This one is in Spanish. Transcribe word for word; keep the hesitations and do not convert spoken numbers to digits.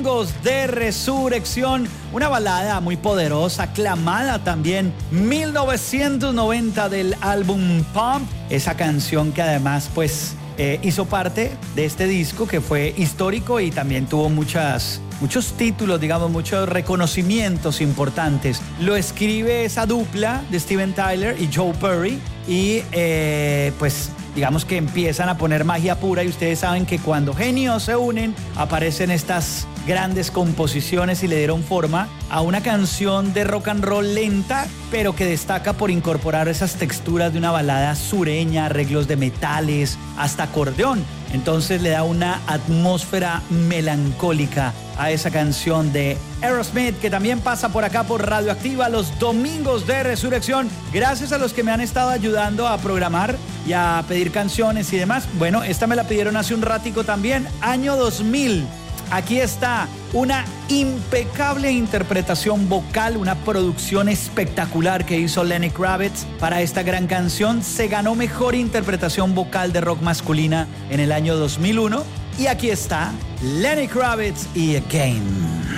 Domingos de Resurrección, una balada muy poderosa, aclamada también, mil novecientos noventa del álbum Pump, esa canción que además pues eh, hizo parte de este disco que fue histórico y también tuvo muchas... muchos títulos, digamos, muchos reconocimientos importantes. Lo escribe esa dupla de Steven Tyler y Joe Perry y eh, pues digamos que empiezan a poner magia pura y ustedes saben que cuando genios se unen aparecen estas grandes composiciones y le dieron forma a una canción de rock and roll lenta, pero que destaca por incorporar esas texturas de una balada sureña, arreglos de metales, hasta acordeón. Entonces le da una atmósfera melancólica a esa canción de Aerosmith, que también pasa por acá por Radioactiva los domingos de Resurrección. Gracias a los que me han estado ayudando a programar y a pedir canciones y demás. Bueno, esta me la pidieron hace un ratico también, año dos mil. Aquí está una impecable interpretación vocal, una producción espectacular que hizo Lenny Kravitz para esta gran canción. Se ganó mejor interpretación vocal de rock masculina en el año dos mil uno. Y aquí está Lenny Kravitz y Again.